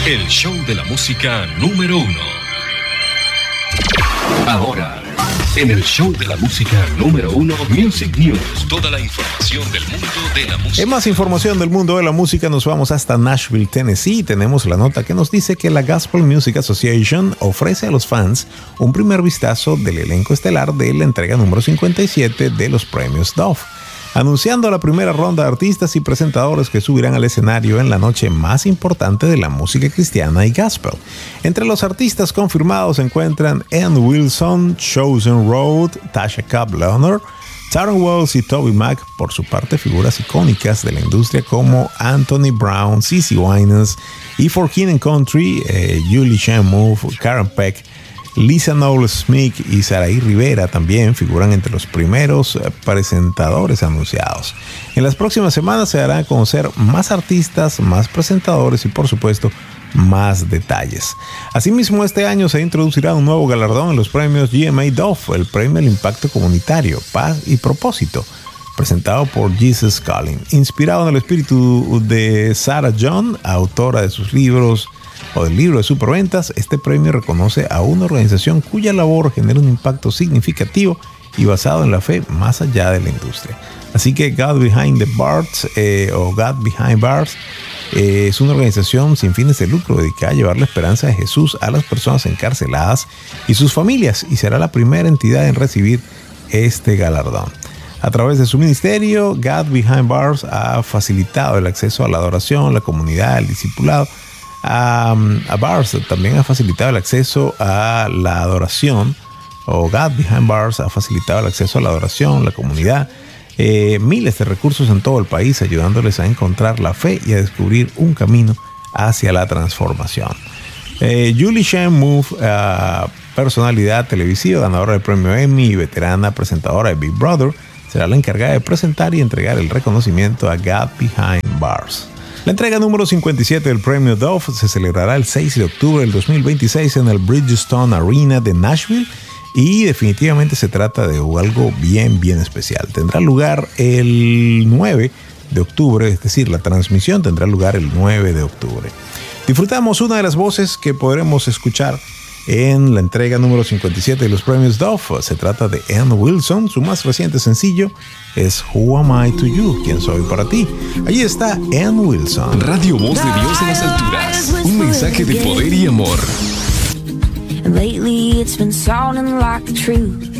el show de la música número 1. Ahora, en el show de la música número 1, Music News. Toda la información del mundo de la música. En más información del mundo de la música nos vamos hasta Nashville, Tennessee. Tenemos la nota que nos dice que la Gospel Music Association ofrece a los fans un primer vistazo del elenco estelar de la entrega número 57 de los premios Dove, anunciando la primera ronda de artistas y presentadores que subirán al escenario en la noche más importante de la música cristiana y gospel. Entre los artistas confirmados se encuentran Ann Wilson, Chosen Road, Tasha Cobb Leonard, Taron Wells y Toby Mac. Por su parte, figuras icónicas de la industria como Anthony Brown, CeCe Winans y For King and Country, Julie Shenmue, Karen Peck, Lisa Knowles-Smith y Saraí Rivera también figuran entre los primeros presentadores anunciados. En las próximas semanas se darán a conocer más artistas, más presentadores y por supuesto más detalles. Asimismo, este año se introducirá un nuevo galardón en los premios GMA Dove, el premio al impacto comunitario, paz y propósito, presentado por Jesus Calling. Inspirado en el espíritu de Sarah John, autora de sus libros o del libro de superventas, este premio reconoce a una organización cuya labor genera un impacto significativo y basado en la fe más allá de la industria. Así que God Behind the Bars o God Behind Bars es una organización sin fines de lucro dedicada a llevar la esperanza de Jesús a las personas encarceladas y sus familias, y será la primera entidad en recibir este galardón. A través de su ministerio, God Behind Bars ha facilitado el acceso a la adoración, la comunidad, el discipulado. A Bars también ha facilitado el acceso a la adoración, o God Behind Bars ha facilitado el acceso a la adoración, la comunidad, miles de recursos en todo el país, ayudándoles a encontrar la fe y a descubrir un camino hacia la transformación. Julie Shenmue, personalidad televisiva, ganadora del premio Emmy y veterana presentadora de Big Brother, será la encargada de presentar y entregar el reconocimiento a God Behind Bars. La entrega número 57 del premio Dove se celebrará el 6 de octubre del 2026 en el Bridgestone Arena de Nashville y definitivamente se trata de algo bien especial. Tendrá lugar el 9 de octubre, es decir, la transmisión tendrá lugar el 9 de octubre. Disfrutamos una de las voces que podremos escuchar en la entrega número 57 de los premios Dove. Se trata de Ann Wilson. Su más reciente sencillo es Who Am I to You? ¿Quién soy para ti? Allí está Ann Wilson. Radio Voz de Dios en las alturas. Un mensaje de poder y amor. Lately it's been sounding like the truth.